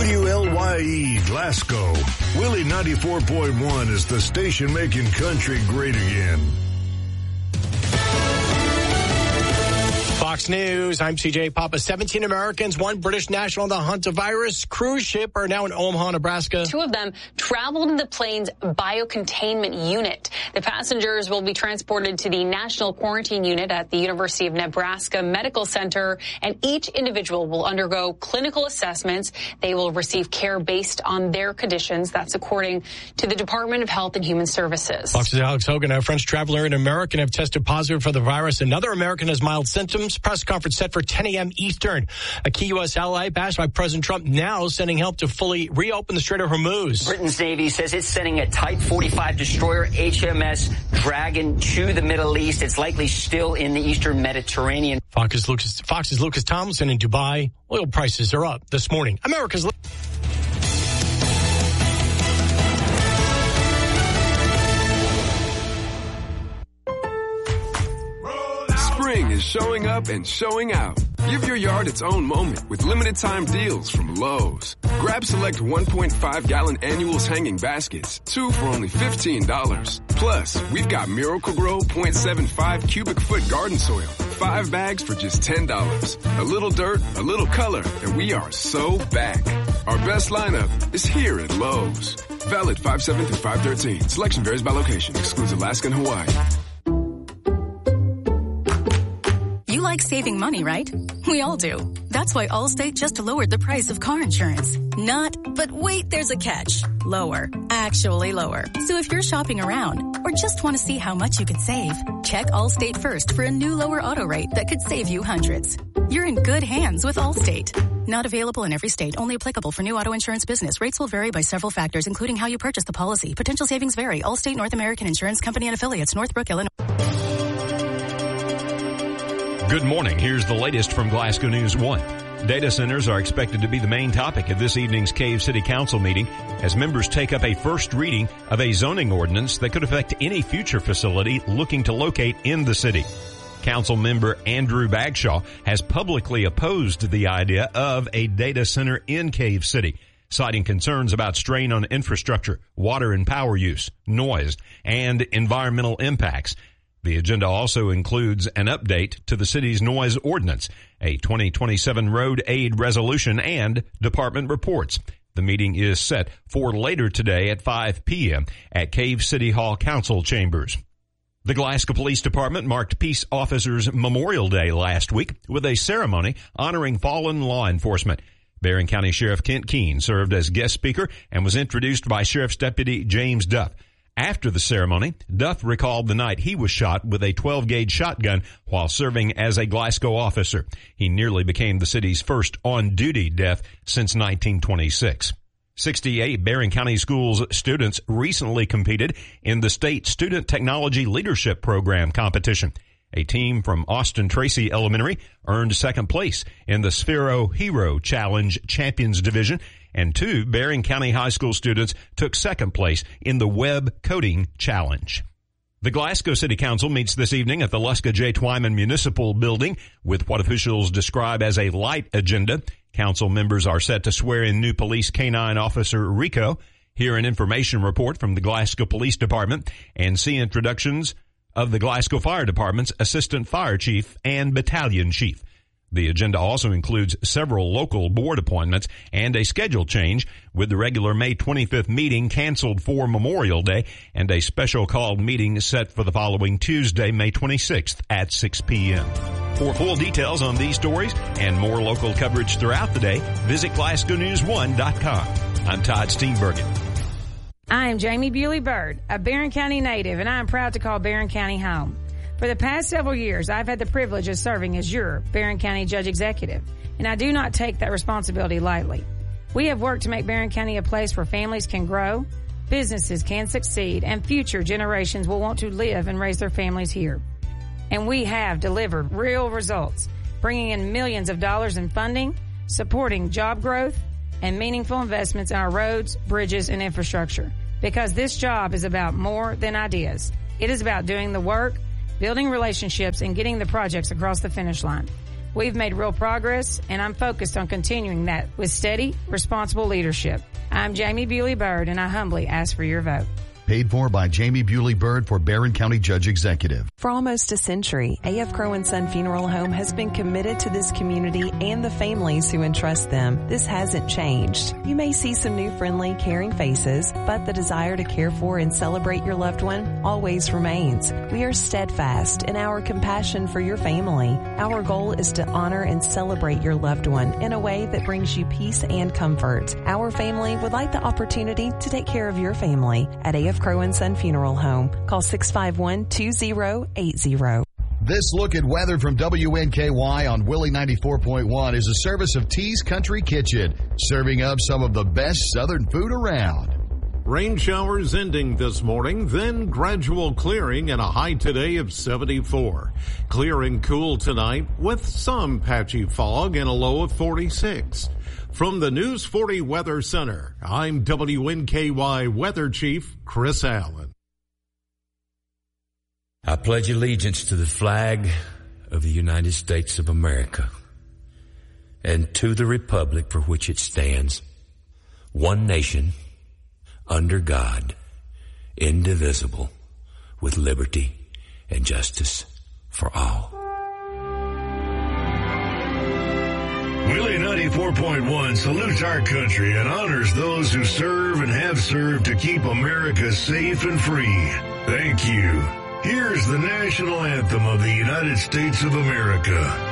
WLYE Glasgow. Willie 94.1 is the station making country great again. Fox News, I'm CJ Papa. 17 Americans, one British national on the Hantavirus cruise ship are now in Omaha, Nebraska. 2 of them traveled in the plane's biocontainment unit. The passengers will be transported to the National Quarantine Unit at the University of Nebraska Medical Center, and each individual will undergo clinical assessments. They will receive care based on their conditions. That's according to the Department of Health and Human Services. Fox's Alex Hogan. A French traveler and American have tested positive for the virus. Another American has mild symptoms. Press conference set for 10 a.m. Eastern. A key U.S. ally bashed by President Trump now sending help to fully reopen the Strait of Hormuz. Britain's Navy says it's sending a Type 45 destroyer HMS Dragon to the Middle East. It's likely still in the Eastern Mediterranean. Fox's Lucas Tomlinson in Dubai. Oil prices are up this morning. America's... Spring is showing up and showing out. Give your yard its own moment with limited time deals from Lowe's. Grab select 1.5-gallon annuals hanging baskets, 2 for only $15. Plus, we've got Miracle-Gro 0.75 cubic foot garden soil, 5 bags for just $10. A little dirt, a little color, and we are so back. Our best lineup is here at Lowe's. Valid 5/7 through 5/13. Selection varies by location. Excludes Alaska and Hawaii. You like saving money, right? We all do. That's why Allstate just lowered the price of car insurance. But wait, there's a catch. Lower. Actually lower. So if you're shopping around or just want to see how much you could save, check Allstate first for a new lower auto rate that could save you hundreds. You're in good hands with Allstate. Not available in every state. Only applicable for new auto insurance business. Rates will vary by several factors, including how you purchase the policy. Potential savings vary. Allstate North American Insurance Company and Affiliates, Northbrook, Illinois. Good morning. Here's the latest from Glasgow News 1. Data centers are expected to be the main topic of this evening's Cave City Council meeting as members take up a first reading of a zoning ordinance that could affect any future facility looking to locate in the city. Council member Andrew Bagshaw has publicly opposed the idea of a data center in Cave City, citing concerns about strain on infrastructure, water and power use, noise, and environmental impacts. The agenda also includes an update to the city's noise ordinance, a 2027 road aid resolution, and department reports. The meeting is set for later today at 5 p.m. at Cave City Hall Council Chambers. The Glasgow Police Department marked Peace Officers Memorial Day last week with a ceremony honoring fallen law enforcement. Barron County Sheriff Kent Keene served as guest speaker and was introduced by Sheriff's Deputy James Duff. After the ceremony, Duff recalled the night he was shot with a 12-gauge shotgun while serving as a Glasgow officer. He nearly became the city's first on-duty death since 1926. 68 Barron County Schools students recently competed in the State Student Technology Leadership Program competition. A team from Austin Tracy Elementary earned second place in the Sphero Hero Challenge Champions Division, and 2 Barron County High School students took second place in the Web Coding Challenge. The Glasgow City Council meets this evening at the Luska J. Twyman Municipal Building with what officials describe as a light agenda. Council members are set to swear in new police canine officer Rico, hear an information report from the Glasgow Police Department, and see introductions of the Glasgow Fire Department's Assistant Fire Chief and Battalion Chief. The agenda also includes several local board appointments and a schedule change, with the regular May 25th meeting canceled for Memorial Day and a special called meeting set for the following Tuesday, May 26th at 6 p.m. For full details on these stories and more local coverage throughout the day, visit GlasgowNews1.com. I'm Todd Steenbergen. I am Jamie Bewley-Byrd, a Barron County native, and I am proud to call Barron County home. For the past several years, I've had the privilege of serving as your Barron County Judge Executive, and I do not take that responsibility lightly. We have worked to make Barron County a place where families can grow, businesses can succeed, and future generations will want to live and raise their families here. And we have delivered real results, bringing in millions of dollars in funding, supporting job growth, and meaningful investments in our roads, bridges, and infrastructure. Because this job is about more than ideas. It is about doing the work, building relationships, and getting the projects across the finish line. We've made real progress, and I'm focused on continuing that with steady, responsible leadership. I'm Jamie Bewley Byrd, and I humbly ask for your vote. Paid for by Jamie Bewley Byrd for Barron County Judge Executive. For almost a century, A.F. Crow & Son Funeral Home has been committed to this community and the families who entrust them. This hasn't changed. You may see some new friendly, caring faces, but the desire to care for and celebrate your loved one always remains. We are steadfast in our compassion for your family. Our goal is to honor and celebrate your loved one in a way that brings you peace and comfort. Our family would like the opportunity to take care of your family at A.F. Crow & Son Funeral Home. Call 651-2080. This look at weather from WNKY on Willie 94.1 is a service of Tee's Country Kitchen, serving up some of the best southern food around. Rain showers ending this morning, then gradual clearing and a high today of 74. Clearing cool tonight with some patchy fog and a low of 46. From the News 40 Weather Center, I'm WNKY Weather Chief Chris Allen. I pledge allegiance to the flag of the United States of America and to the republic for which it stands, one nation, under God, indivisible, with liberty and justice for all. Willie 94.1 salutes our country and honors those who serve and have served to keep America safe and free. Thank you. Here's the national anthem of the United States of America.